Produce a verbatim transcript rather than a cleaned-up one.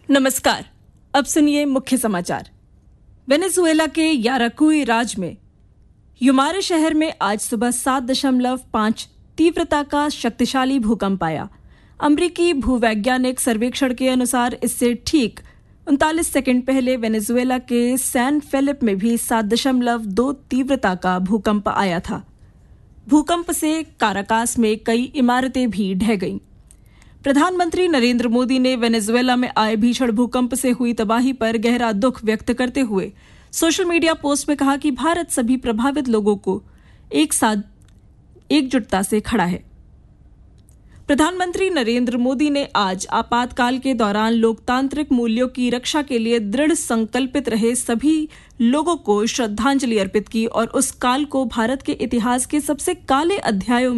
नमस्कार। अब सुनिए मुख्य समाचार। वेनेजुएला के याराकुई राज्य में युमारे शहर में आज सुबह सात दशमलव पाँच तीव्रता का शक्तिशाली भूकंप आया। अमेरिकी भूवैज्ञानिक सर्वेक्षण के अनुसार इससे ठीक उनतालीस सेकंड पहले वेनेजुएला के सैन फेलिप में भी सात दशमलव दो तीव्रता का भूकंप आया था। भूकंप से काराकास में कई इमारतें भी ढह गईं। प्रधानमंत्री नरेंद्र मोदी ने वेनेजुएला में आए भीषण भूकंप से हुई तबाही पर गहरा दुख व्यक्त करते हुए सोशल मीडिया पोस्ट में कहा कि भारत सभी प्रभावित लोगों को एक साथ एकजुटता से खड़ा है। प्रधानमंत्री नरेंद्र मोदी ने आज आपातकाल के दौरान लोकतांत्रिक मूल्यों की रक्षा के लिए दृढ़ संकल्पित रहे सभी लोगों को श्रद्धांजलि अर्पित की और उस काल को भारत के इतिहास के सबसे काले अध्यायों